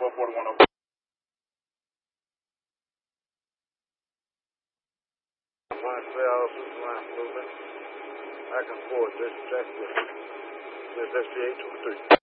41. Line 3-hour line movement. Back and forth. This SPA 203.